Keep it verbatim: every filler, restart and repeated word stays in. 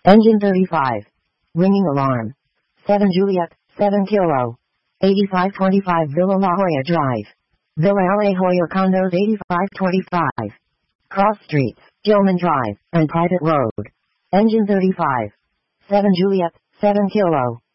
Engine thirty-five. Ringing alarm. seven Juliet, seven Kilo. eighty-five twenty-five Villa La Jolla Drive. Villa La Jolla Condos eighty-five twenty-five. Cross Streets, Gilman Drive, and Private Road. Engine thirty-five. seven Juliet, seven Kilo.